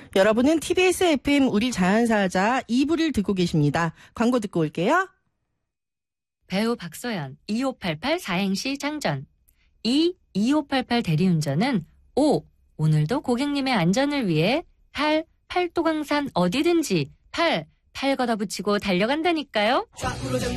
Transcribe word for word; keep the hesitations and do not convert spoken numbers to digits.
여러분은 티비에스 에프엠 우리 자연사자 이 부를 듣고 계십니다. 광고 듣고 올게요. 배우 박소연, 이오팔팔 사행시 장전. 이, 이오팔팔 대리운전은 오, 오늘도 고객님의 안전을 위해 팔, 팔도강산 어디든지 팔, 팔 걷어붙이고 달려간다니까요.